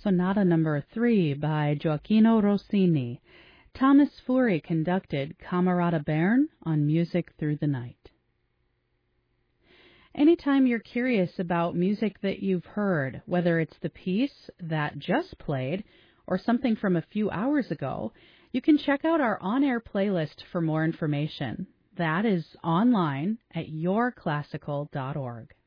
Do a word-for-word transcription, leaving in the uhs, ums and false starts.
Sonata Number three by Gioacchino Rossini. Thomas Fury conducted Camerata Bern on Music Through the Night. Anytime you're curious about music that you've heard, whether it's the piece that just played or something from a few hours ago, you can check out our on-air playlist for more information. That is online at your classical dot org.